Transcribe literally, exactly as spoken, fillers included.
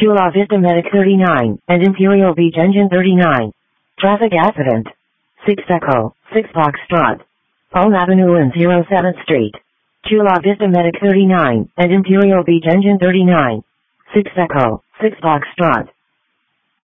Chula Vista Medic thirty-nine, and Imperial Beach Engine thirty-nine. Traffic accident. six Echo, six Foxtrot. Palm Avenue and oh seventh Street. Chula Vista Medic thirty-nine, and Imperial Beach Engine thirty-nine. six Echo, six Foxtrot.